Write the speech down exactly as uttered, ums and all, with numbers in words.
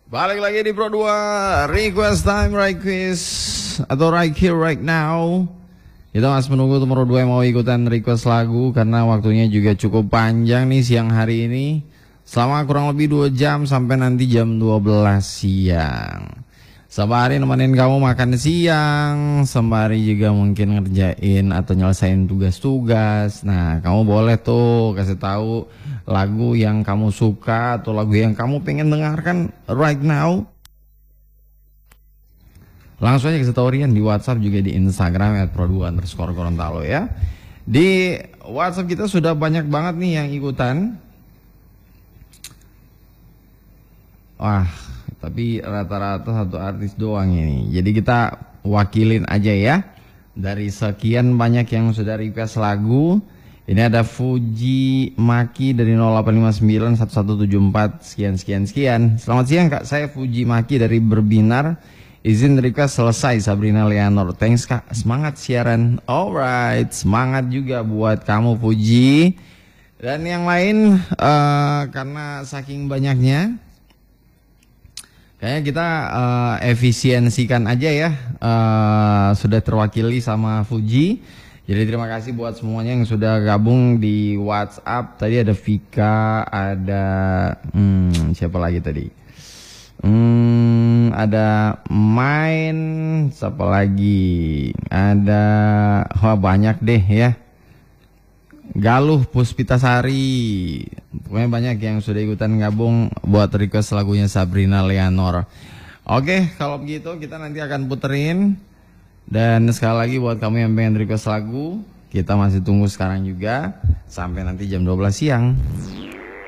Balik lagi di Pro dua Request Time, right quiz atau right here right now. Kita masih menunggu Pro dua yang mau ikutan request lagu karena waktunya juga cukup panjang nih siang hari ini. Selama kurang lebih dua jam sampai nanti jam dua belas siang. Sembari nemenin kamu makan siang, sembari juga mungkin ngerjain atau nyelesain tugas-tugas. Nah, kamu boleh tuh kasih tahu lagu yang kamu suka atau lagu yang kamu pengen dengarkan right now. Langsung aja kasih tahu Rian di WhatsApp juga di Instagram at pro dua underscore Gorontalo ya. Di WhatsApp kita sudah banyak banget nih yang ikutan. Wah, tapi rata-rata satu artis doang ini. Jadi kita wakilin aja ya. Dari sekian banyak yang sudah request lagu, ini ada Fuji Maki dari nol delapan lima sembilan satu satu tujuh empat sekian sekian sekian. Selamat siang Kak, saya Fuji Maki dari Berbinar. Izin request selesai Sabrina Leonor. Thanks Kak, semangat siaran. Alright, semangat juga buat kamu Fuji. Dan yang lain uh, karena saking banyaknya, kayaknya kita uh, efisiensikan aja ya, uh, sudah terwakili sama Fuji. Jadi terima kasih buat semuanya yang sudah gabung di WhatsApp. Tadi ada Vika, ada hmm, siapa lagi tadi? Hmm, ada Main, siapa lagi? Ada, wah banyak deh ya. Galuh Puspitasari, pokoknya banyak yang sudah ikutan gabung buat request lagunya Sabrina Leonor. Oke, kalau begitu kita nanti akan puterin. Dan sekali lagi buat kamu yang pengen request lagu, kita masih tunggu sekarang juga sampai nanti jam dua belas siang.